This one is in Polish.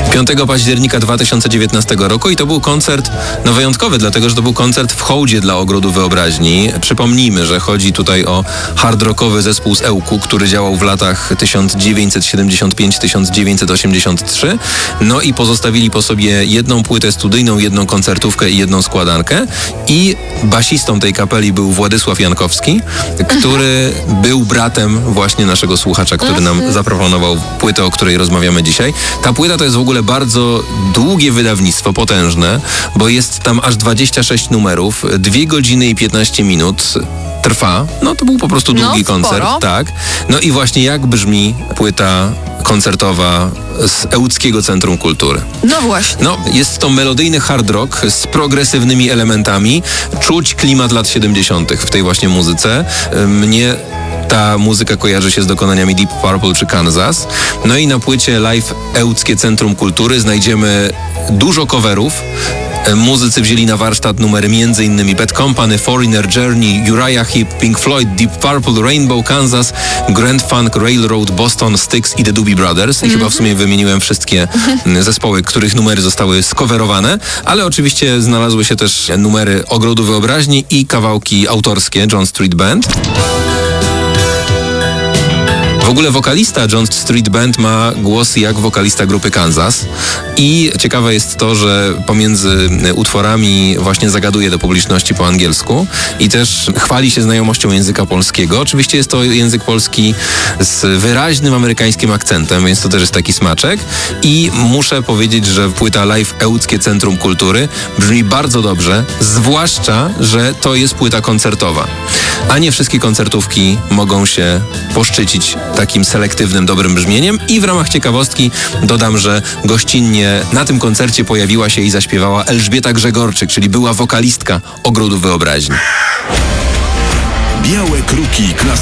5 października 2019 roku i to był koncert wyjątkowy, dlatego że to był koncert w hołdzie dla Ogrodu Wyobraźni. Przypomnijmy, że chodzi tutaj o hard rockowy zespół z Ełku, który działał w latach 1975-1983. No i pozostawili po sobie jedną płytę studyjną, jedną koncertówkę i jedną składankę. I basistą tej kapeli był Władysław Jankowski, który był bratem właśnie naszego słuchacza, który nam zaproponował płytę, o której rozmawiamy dzisiaj. Ta płyta to jest w ogóle bardzo długie wydawnictwo, potężne, bo jest tam aż 26 numerów, 2 godziny i 15 minut trwa. No to był po prostu długi koncert. Sporo. Tak. No i właśnie jak brzmi płyta koncertowa z Ełckiego Centrum Kultury. No właśnie. No, jest to melodyjny hard rock z progresywnymi elementami. Czuć klimat lat 70. w tej właśnie muzyce. Mnie ta muzyka kojarzy się z dokonaniami Deep Purple czy Kansas. No i na płycie Live Ełckie Centrum Kultury znajdziemy dużo coverów. Muzycy wzięli na warsztat numery m.in. Bad Company, Foreigner, Journey, Uriah Heep, Pink Floyd, Deep Purple, Rainbow, Kansas, Grand Funk, Railroad, Boston, Styx i The Doobie Brothers. I chyba w sumie wymieniłem wszystkie zespoły, których numery zostały skowerowane, ale oczywiście znalazły się też numery Ogrodu Wyobraźni i kawałki autorskie John Street Band. W ogóle wokalista John Street Band ma głos jak wokalista grupy Kansas i ciekawe jest to, że pomiędzy utworami właśnie zagaduje do publiczności po angielsku i też chwali się znajomością języka polskiego. Oczywiście jest to język polski z wyraźnym amerykańskim akcentem, więc to też jest taki smaczek i muszę powiedzieć, że płyta Live Ełckie Centrum Kultury brzmi bardzo dobrze, zwłaszcza, że to jest płyta koncertowa, a nie wszystkie koncertówki mogą się poszczycić takim selektywnym, dobrym brzmieniem. I w ramach ciekawostki dodam, że gościnnie na tym koncercie pojawiła się i zaśpiewała Elżbieta Grzegorczyk, czyli była wokalistka Ogrodu Wyobraźni. Białe Kruki